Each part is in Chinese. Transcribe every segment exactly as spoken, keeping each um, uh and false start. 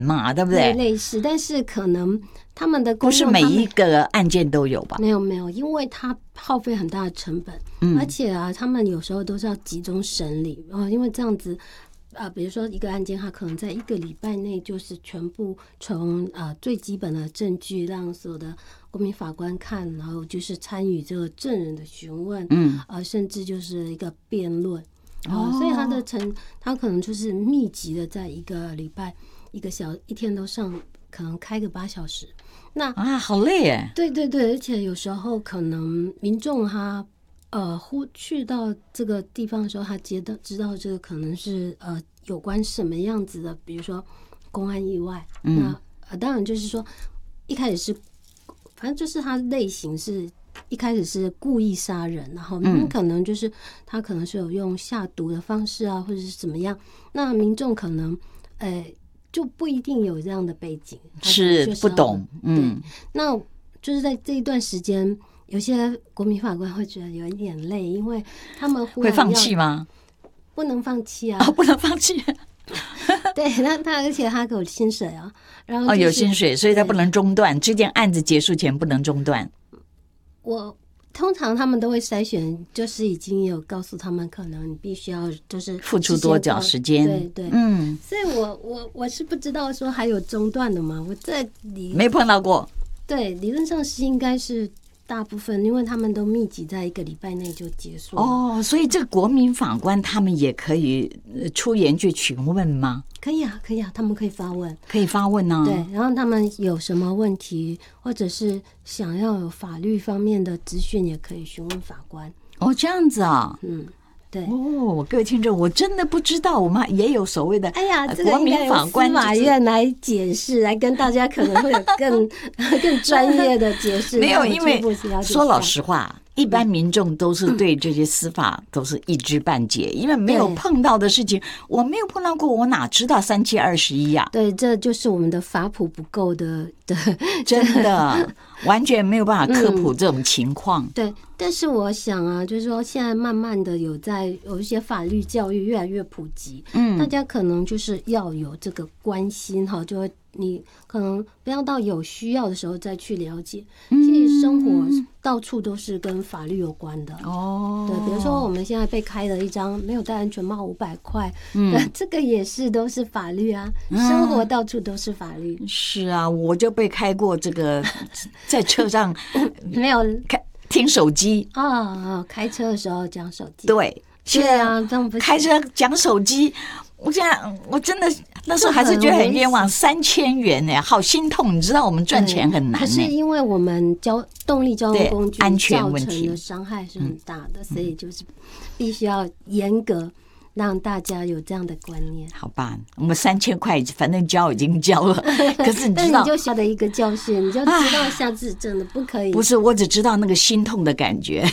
嘛，对不对？ 类似，但是可能他们的不是每一个案件都有吧？ 没有没有，因为它耗费很大的成本，嗯、而且啊，他们有时候都是要集中审理哦，因为这样子。啊，比如说一个案件，它可能在一个礼拜内就是全部从呃最基本的证据让所有的国民法官看，然后就是参与这个证人的询问，嗯，啊、呃，甚至就是一个辩论，哦，所以它的成，它可能就是密集的在一个礼拜一个小一天都上，可能开个八小时，那啊，好累耶！ 对对对，而且有时候可能民众他。呃，呼去到这个地方的时候，他接到知道这个可能是呃有关什么样子的，比如说公安意外。嗯、那呃当然就是说一开始是，反正就是他类型是一开始是故意杀人，然后嗯可能就是他可能是有用下毒的方式啊，或者是怎么样。那民众可能呃就不一定有这样的背景， 是不懂。嗯， 对，那就是在这一段时间。有些国民法官会觉得有一点累，因为他们会放弃吗？ 不能放弃啊！ 哦，不能放弃。 对，那他而且他有薪水啊，然后、就是、 哦有薪水，所以他不能中断。这件案子结束前不能中断。 我通常他们都会筛选，就是已经有告诉他们，可能你必须要就是付出多少时间。 对对，嗯，所以我我我是不知道说还有中断的嘛，我在理没碰到过。 对，理论上是应该是。大部分因为他们都密集在一个礼拜内就结束了哦，所以这个国民法官他们也可以出言去询问吗？ 可以啊，可以啊，他们可以发问， 可以发问啊。 对，然后他们有什么问题，或者是想要有法律方面的资讯，也可以询问法官。 哦，这样子啊， 嗯。对哦，各位听众，我真的不知道，我们也有所谓的哎呀， 国民法官， 司法院来解释，来跟大家可能会有更更专业的解释。 没有，因为说老实话，一般民众都是对这些司法都是一知半解，因为没有碰到的事情，我没有碰到过，我哪知道三七二十一呀？ 对，这就是我们的法普不够的的， 真的完全没有办法科普这种情况。 嗯、对。但是我想啊，就是说现在慢慢的有在有一些法律教育越来越普及，嗯，大家可能就是要有这个关心哈，就会你可能不要到有需要的时候再去了解。其实生活到处都是跟法律有关的哦，对，比如说我们现在被开了一张没有戴安全帽五百块，嗯，这个也是都是法律啊，生活到处都是法律。 嗯、是啊，我就被开过这个，在车上没有开。听手机啊、哦，开车的时候讲手机。 对， 对啊，这样不开车讲手机，我现在我真的那时候还是觉得很冤枉，三千元哎，好心痛。你知道我们赚钱很难、欸， 可是因为我们交动力交通工具安全问题造成的伤害是很大的，嗯、所以就是必须要严格。让大家有这样的观念， 好吧？我们三千块，反正交已经交了，可是你知道， 但你就学的一个教训，你就知道下次真的不可以。 不是，我只知道那个心痛的感觉，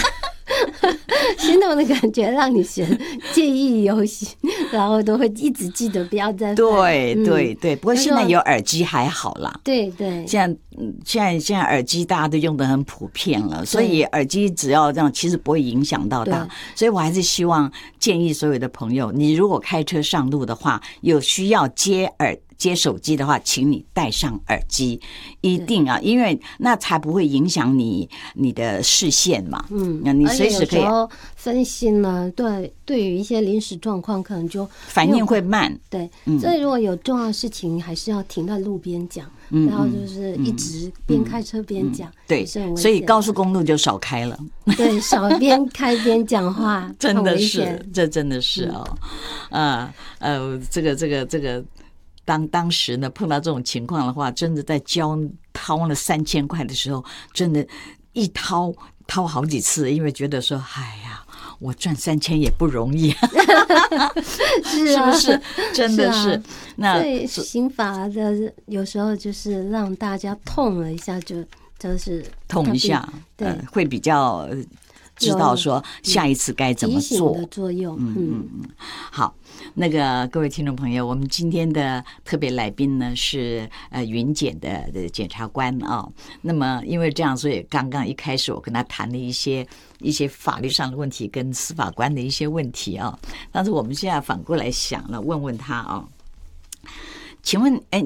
心痛的感觉让你学记忆犹新，然后都会一直记得，不要再犯。 对对对，不过现在有耳机还好啦。 对对， 现在现在现在耳机大家都用得很普遍了，所以耳机只要这样，其实不会影响到它。所以我还是希望建议所有的朋友，你如果开车上路的话，有需要接耳。接手机的话，请你戴上耳机，一定啊，因为那才不会影响你你的视线嘛。嗯，你随时可以。 分心了，对，对于一些临时状况，可能就反应会慢。 对，嗯、所以如果有重要的事情，还是要停在路边讲，嗯、然后就是一直边开车边讲。嗯嗯、 对，所以高速公路就少开了。 对，少边开边讲话， 真的是，这真的是哦，呃呃，这个这个这个。当当时呢碰到这种情况的话，真的在交掏了三千块的时候，真的，一掏掏好几次，因为觉得说，哎呀，我赚三千也不容易， 是啊， 是不是？真的是。是啊、 那对刑法的有时候就是让大家痛了一下就，就就是痛一下，对、呃，会比较知道说下一次该怎么做的作用。 嗯嗯嗯，好。那个各位听众朋友，我们今天的特别来宾呢是呃云检的的检察官啊。那么因为这样，所以刚刚一开始我跟他谈了一些一些法律上的问题跟司法官的一些问题啊。但是我们现在反过来想了，问问他啊，请问哎，